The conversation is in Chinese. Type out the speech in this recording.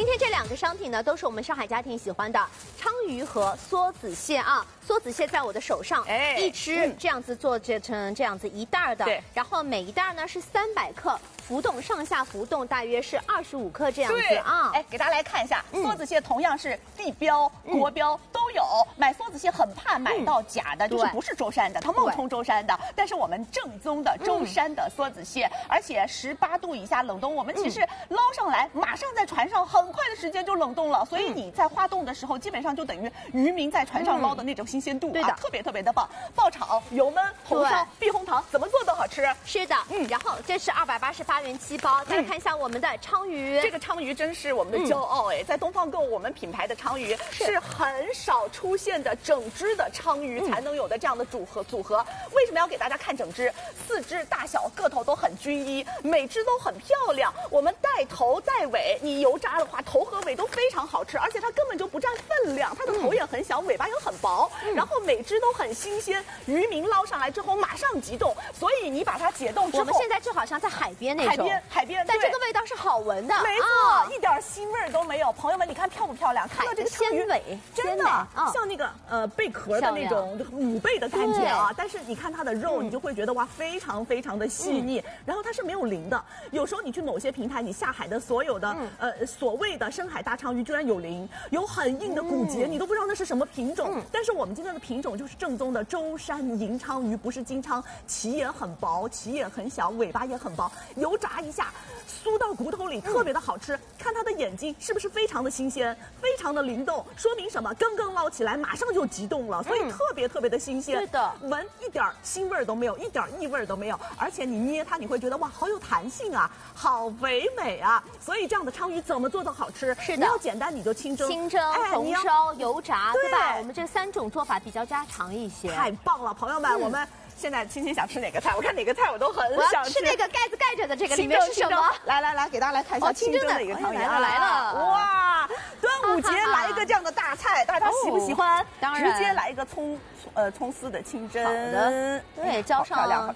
今天这两个商品呢，都是我们上海家庭喜欢的鲳鱼和梭子蟹啊。梭子蟹在我的手上，一只这样子做成这样子一袋的， 对， 然后每一袋呢是300克。 浮动上下浮动大约是25克这样子啊！ 哎，给大家来看一下，梭子蟹同样是地标、国标都有。买梭子蟹很怕买到假的，就是不是舟山的，它冒充舟山的。但是我们正宗的舟山的梭子蟹，而且18度以下冷冻，我们其实捞上来马上在船上很快的时间就冷冻了，所以你在花冻的时候，基本上就等于渔民在船上捞的那种新鲜度啊，特别特别的棒。爆炒、油焖、红烧、避红糖，怎么做都好吃。 是的，然后这是288元7包，再来看一下我们的鲳鱼。 这个鲳鱼真是我们的骄傲哎，在东方购我们品牌的鲳鱼是很少出现的整只的鲳鱼才能有的这样的组合。为什么要给大家看整只？4只大小个头都很均一，每只都很漂亮。我们带头带尾，你油炸的话，头和尾都非常好吃，而且它根本就不占分量，它的头也很小，尾巴也很薄，然后每只都很新鲜。渔民捞上来之后马上急冻，所以你把它解冻之后， 我们现在就好像在海边那种。 海边， 但这个味道是好闻的， 没错，一点腥味都没有。朋友们，你看漂不漂亮？看到这个鲜尾， 真的像那个贝壳的那种母贝的感觉啊。但是你看它的肉，你就会觉得哇，非常非常的细腻。然后它是没有鳞的。有时候你去某些平台，你下海的所有的所谓的深海大鲳鱼，居然有鳞，有很硬的骨节，你都不知道那是什么品种。但是我们今天的品种就是正宗的舟山银鲳鱼，不是金鲳，鳍也很薄，鳍也很小，尾巴也很薄，油炸一下。 酥到骨头里，特别的好吃。看它的眼睛是不是非常的新鲜，非常的灵动？说明什么？刚刚捞起来，马上就急冻了，所以特别特别的新鲜。 对的， 闻一点腥味都没有，一点异味都没有。而且你捏它，你会觉得哇，好有弹性啊，好唯美啊。所以这样的鲳鱼怎么做都好吃。 是的， 你要简单你就清蒸、 红烧、油炸，对吧？我们这3种做法比较家常一些。 太棒了，朋友们，我们。 现在青青想吃哪个菜？我看哪个菜我都很想吃。 吃那个盖子盖着的这个里面是什么？ 来，给大家来看一下清蒸的一个鲳鱼啊！ 来了！ 哇，端午节来一个这样的大菜，大家喜不喜欢？ 当然， 直接来一个葱丝的清蒸。 好的，对，浇上